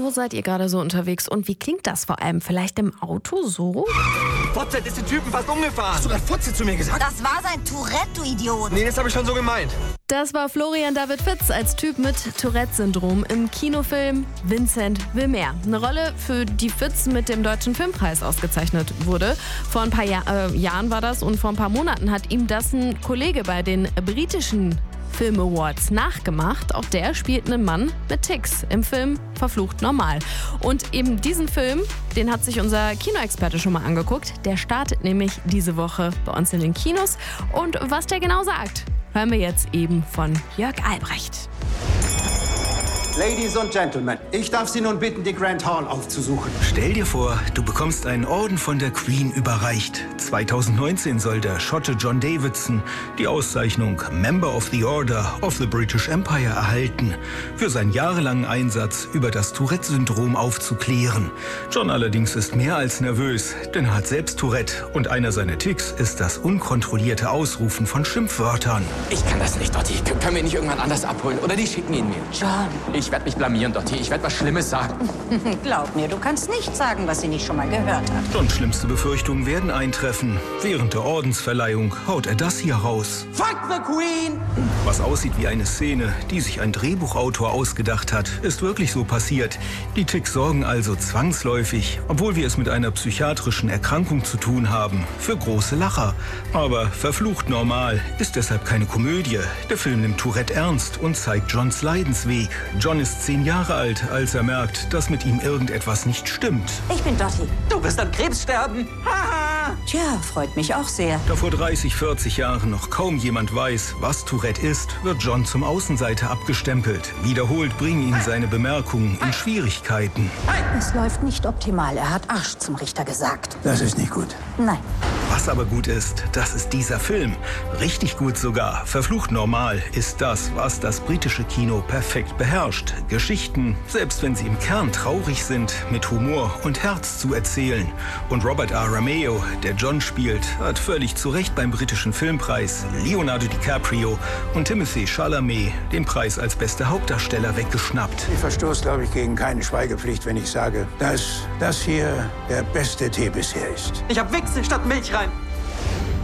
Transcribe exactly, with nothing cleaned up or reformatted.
Wo seid ihr gerade so unterwegs und wie klingt das vor allem? Vielleicht im Auto so? Fotze ist den Typen fast umgefahren. Hast du gerade Fotze zu mir gesagt? Das war sein Tourette, du Idiot. Nee, das habe ich schon so gemeint. Das war Florian David Fitz als Typ mit Tourette-Syndrom im Kinofilm Vincent will mehr. Eine Rolle, für die Fitz mit dem Deutschen Filmpreis ausgezeichnet wurde. Vor ein paar ja äh, Jahren war das und vor ein paar Monaten hat ihm das ein Kollege bei den britischen Film Awards nachgemacht. Auch der spielt einen Mann mit Tics im Film Verflucht Normal. Und eben diesen Film, den hat sich unser Kinoexperte schon mal angeguckt. Der startet nämlich diese Woche bei uns in den Kinos. Und was der genau sagt, hören wir jetzt eben von Jörg Albrecht. Ladies und Gentlemen, ich darf Sie nun bitten, die Grand Hall aufzusuchen. Stell dir vor, du bekommst einen Orden von der Queen überreicht. zweitausendneunzehn soll der Schotte John Davidson die Auszeichnung Member of the Order of the British Empire erhalten, für seinen jahrelangen Einsatz über das Tourette-Syndrom aufzuklären. John allerdings ist mehr als nervös, denn er hat selbst Tourette und einer seiner Tics ist das unkontrollierte Ausrufen von Schimpfwörtern. Ich kann das nicht, Dotti. Können wir ihn nicht irgendwann anders abholen? Oder die schicken ihn mir? John. Ich werde mich blamieren, Dotti. Ich werde was Schlimmes sagen. Glaub mir, du kannst nicht sagen, was sie nicht schon mal gehört hat. Johns schlimmste Befürchtungen werden eintreffen. Während der Ordensverleihung haut er das hier raus. Fuck the Queen! Was aussieht wie eine Szene, die sich ein Drehbuchautor ausgedacht hat, ist wirklich so passiert. Die Tics sorgen also zwangsläufig, obwohl wir es mit einer psychiatrischen Erkrankung zu tun haben, für große Lacher. Aber Verflucht Normal ist deshalb keine Komödie. Der Film nimmt Tourette ernst und zeigt Johns Leidensweg. John ist zehn Jahre alt, als er merkt, dass mit ihm irgendetwas nicht stimmt. Ich bin Dotti. Du wirst an Krebs sterben. Haha! Tja, freut mich auch sehr. Da vor dreißig, vierzig Jahren noch kaum jemand weiß, was Tourette ist, wird John zum Außenseiter abgestempelt. Wiederholt bringen ihn seine Bemerkungen in Schwierigkeiten. Es läuft nicht optimal. Er hat Arsch zum Richter gesagt. Das ist nicht gut. Nein. Was aber gut ist, das ist dieser Film. Richtig gut sogar. Verflucht Normal ist das, was das britische Kino perfekt beherrscht. Geschichten, selbst wenn sie im Kern traurig sind, mit Humor und Herz zu erzählen. Und Robert R. Romeo, der John spielt, hat völlig zu Recht beim britischen Filmpreis Leonardo DiCaprio und Timothée Chalamet den Preis als bester Hauptdarsteller weggeschnappt. Ich verstoße, glaube ich, gegen keine Schweigepflicht, wenn ich sage, dass das hier der beste Tee bisher ist. Ich hab Wichse statt Milch rein.